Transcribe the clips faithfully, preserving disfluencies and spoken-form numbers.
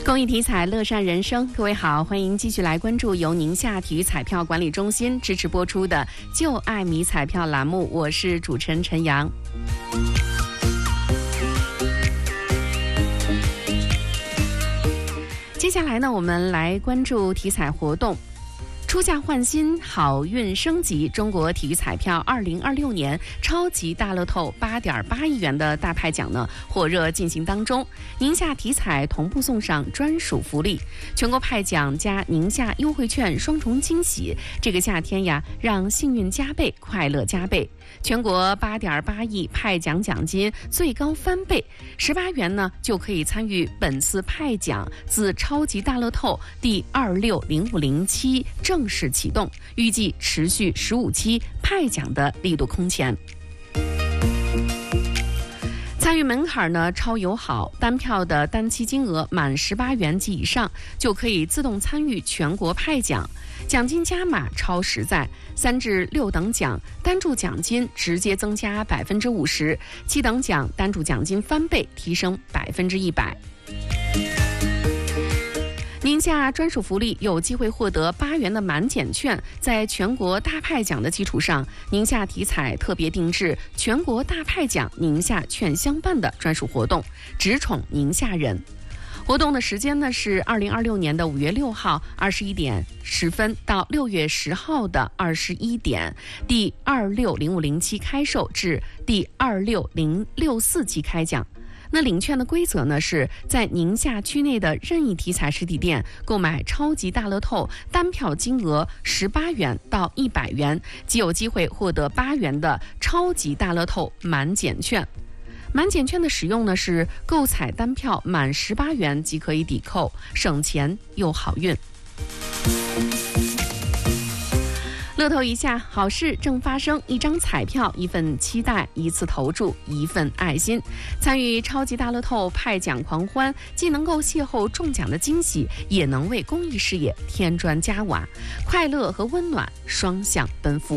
公益体彩，乐善人生。各位好，欢迎继续来关注由宁夏体育彩票管理中心支持播出的《就爱迷彩票》栏目，我是主持人陈阳。接下来呢，我们来关注体彩活动。初夏换新，好运升级！中国体育彩票二零二六年超级大乐透八点八亿元的大派奖呢，火热进行当中。宁夏体彩同步送上专属福利，全国派奖加宁夏优惠券双重惊喜。这个夏天呀，让幸运加倍，快乐加倍。全国八点八亿派奖奖金最高翻倍，十八元呢就可以参与本次派奖自超级大乐透第二六零五零期正式启动，预计持续十五期，派奖的力度空前。参与门槛呢超友好，单票的单期金额满十八元及以上就可以自动参与全国派奖，奖金加码超实在，三至六等奖单注奖金直接增加百分之五十，七等奖单注奖金翻倍提升百分之一百。宁夏专属福利有机会获得八元的满减券，在全国大派奖的基础上，宁夏体彩特别定制全国大派奖宁夏券相伴的专属活动，直宠宁夏人。活动的时间呢是二零二六年的五月六号二十一点十分到六月十号的二十一点，第二六零五零期开售至第二六零六四期开奖。那领券的规则呢，是在宁夏区内的任意体彩实体店购买超级大乐透，单票金额十八元到一百元，即有机会获得八元的超级大乐透满减券。满减券的使用呢，是购彩单票满十八元即可以抵扣，省钱又好运。乐透一下，好事正发生。一张彩票，一份期待，一次投注，一份爱心。参与超级大乐透派奖狂欢，既能够邂逅中奖的惊喜，也能为公益事业添砖加瓦，快乐和温暖双向奔赴。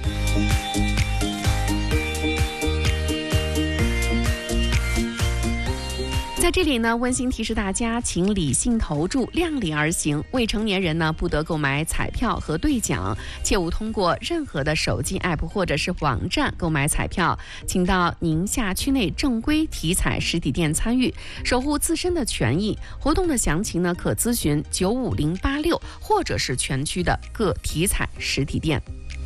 在这里呢，温馨提示大家，请理性投注，量力而行。未成年人呢，不得购买彩票和兑奖，切勿通过任何的手机 app 或者是网站购买彩票。请到宁夏区内正规体彩实体店参与，守护自身的权益。活动的详情呢，可咨询九五零八六或者是全区的各体彩实体店。